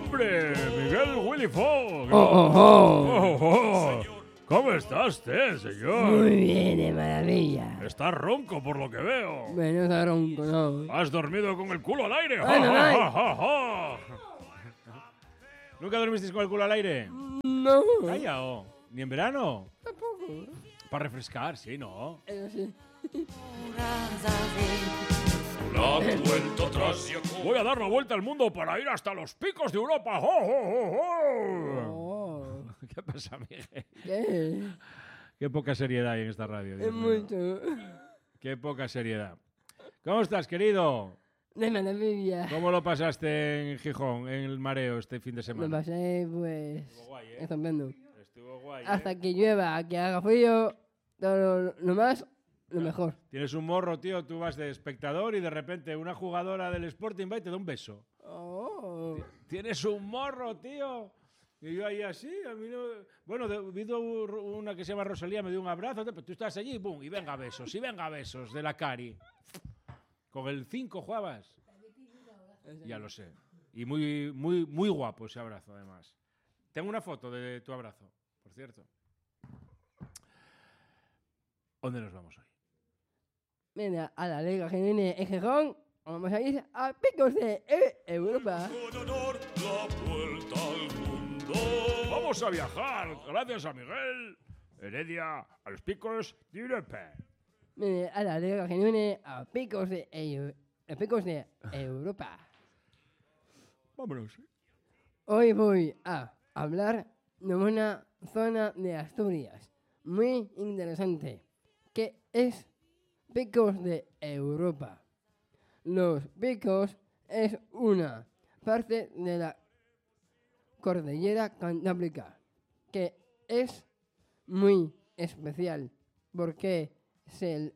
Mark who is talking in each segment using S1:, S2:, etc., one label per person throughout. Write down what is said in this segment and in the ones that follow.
S1: hombre! ¡Miguel Willy Fogg!
S2: ¡Oh!
S1: ¿Cómo está usted, señor?
S2: Muy bien, de maravilla.
S1: Está ronco por lo que veo.
S2: Bueno, está ronco, ¿no?
S1: ¿Has dormido con el culo al aire?
S2: Bueno,
S1: ¡Ja,
S2: ay.
S1: ja, ja, ja! ¿Nunca dormisteis con el culo al aire?
S2: No.
S1: Callao. ¿Ni en verano?
S2: Tampoco.
S1: Para refrescar, sí, ¿no?
S2: Eso sí.
S1: Voy a dar la vuelta al mundo para ir hasta los picos de Europa. ¡Jo, jo, jo, jo!
S2: Oh.
S1: ¿Qué pasa, Miguel?
S2: ¿Qué?
S1: Qué poca seriedad hay en esta radio. Dios
S2: Es
S1: mío.
S2: mucho.
S1: Qué poca seriedad. ¿Cómo estás, querido?
S2: De maravilla.
S1: ¿Cómo lo pasaste en Gijón, en el mareo, este fin de
S2: Me
S1: semana?
S2: pasé, pues,
S1: Estuvo guay, ¿eh?
S2: estupendo.
S1: Estuvo guay, ¿eh?
S2: Hasta que llueva, que haga frío, todo lo más, lo mejor.
S1: Tienes un morro, tío, tú vas de espectador y de repente una jugadora del Sporting va y te da un beso.
S2: Oh.
S1: Tienes un morro, tío. Y yo ahí así, a mí no... Bueno, vi una que se llama Rosalía, me dio un abrazo, pero tú estás allí, ¡pum! Y venga besos de la Cari. Con el 5 jugabas. Ya lo sé. Y muy guapo ese abrazo, además. Tengo una foto de tu abrazo, por cierto. ¿Dónde nos vamos hoy?
S2: Mira, a la Liga que viene en Gijón, vamos a ir a Picos de Europa.
S1: Vamos a viajar, gracias a Miguel Heredia, a los picos de Europa.
S2: Mira, a la Liga que viene a Picos de Europa.
S1: Vámonos.
S2: Hoy voy a hablar de una zona de Asturias muy interesante, que es Picos de Europa. Los Picos es una parte de la cordillera cantábrica que es muy especial porque es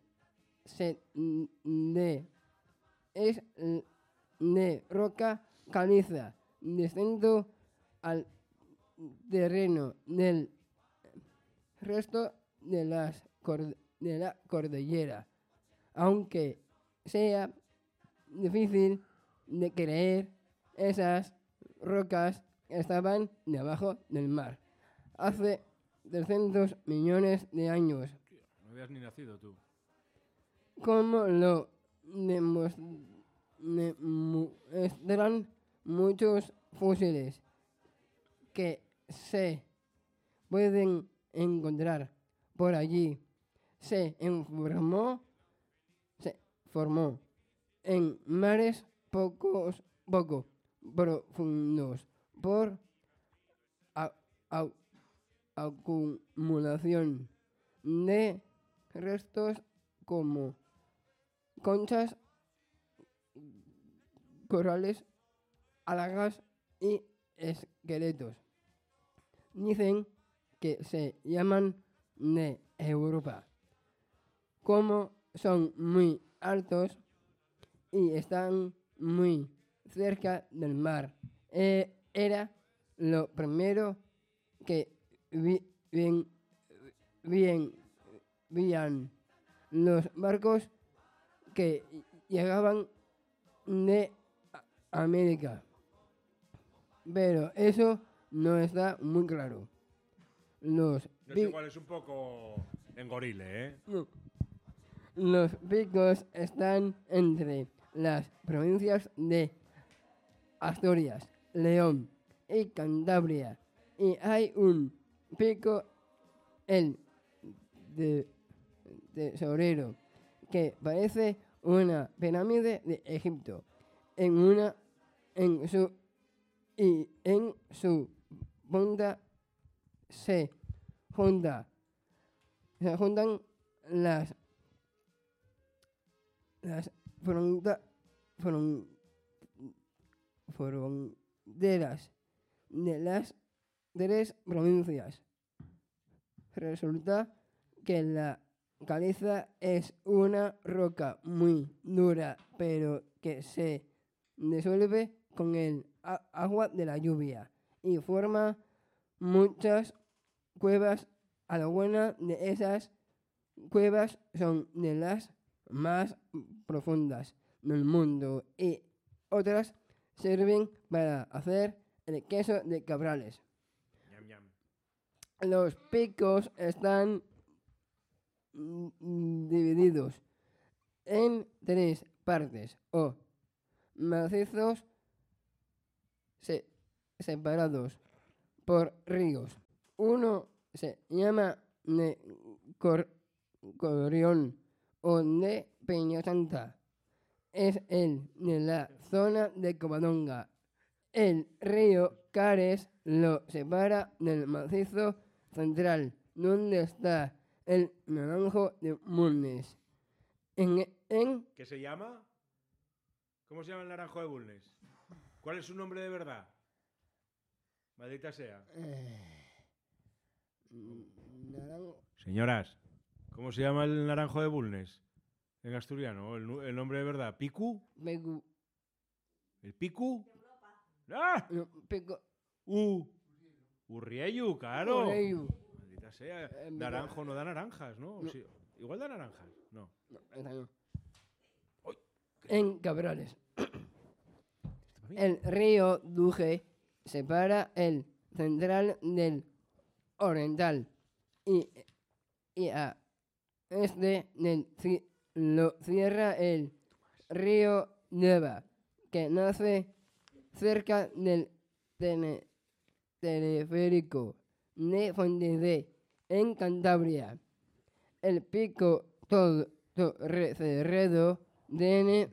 S2: de roca caliza distinto al terreno del resto de la cordillera, aunque sea difícil de creer, esas rocas estaban debajo del mar hace 300 millones de años,
S1: No habías ni nacido tú.
S2: como lo demuestran muchos fósiles que se pueden encontrar por allí. Se formó en mares poco profundos por acumulación de restos como conchas, corales, algas y esqueletos. Dicen que se llaman de Europa, como son muy altos y están muy cerca del mar. Era lo primero que veían los barcos que llegaban de América. Pero eso no está muy claro.
S1: No es igual, es un poco engorile, ¿eh?
S2: Los picos están entre las provincias de Asturias, León y Cantabria. Y hay un pico, el de tesorero, que parece una pirámide de Egipto. En su punta se juntan las fronteras de las tres provincias. Resulta que la caliza es una roca muy dura, pero que se disuelve con el agua de la lluvia y forma muchas cuevas. Algunas de esas cuevas son de las más profundas del mundo y otras sirven para hacer el queso de Cabrales.
S1: Ñam, ñam.
S2: Los picos están divididos en 3 partes o macizos separados por ríos. Uno se llama de Corrión o de Peñasanta. Es el de la zona de Covadonga. El río Cares lo separa del macizo central, donde está el Naranjo de Bulnes.
S1: ¿Qué se llama? ¿Cómo se llama el naranjo de Bulnes? ¿Cuál es su nombre de verdad? Maldita sea. Señoras, ¿cómo se llama el naranjo de Bulnes? En asturiano, el nombre de verdad. ¿Picu? ¿El Picu? ¡Ah!
S2: No, pico.
S1: Urriellu, claro.
S2: Urriellu.
S1: Maldita sea. Naranjo no da naranjas, ¿no?
S2: No.
S1: Sí, igual da naranjas. No.
S2: No, esa no.
S1: Uy,
S2: En Cabrales.
S1: ¿Esto va bien?
S2: El río Duje separa el central del oriental y a este lo cierra el río Neva, que nace cerca del teleférico de Fontedé, en Cantabria. El pico Torrecerredo tiene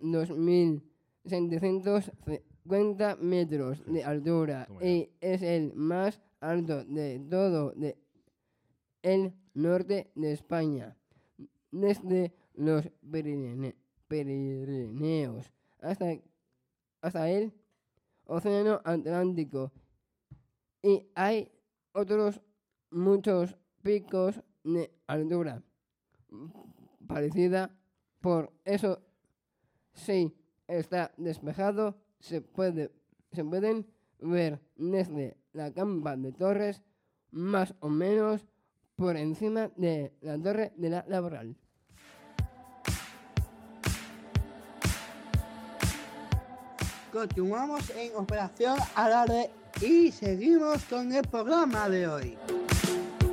S2: 2.750 metros de altura y es el más alto de todo el norte de España, desde los Pirineos hasta el Océano Atlántico. Y hay otros muchos picos de altura parecida. Por eso, si está despejado, se pueden ver desde la Campa de Torres, más o menos por encima de la Torre de la Laboral.
S3: Continuamos en Operación Alarde y seguimos con el programa de hoy.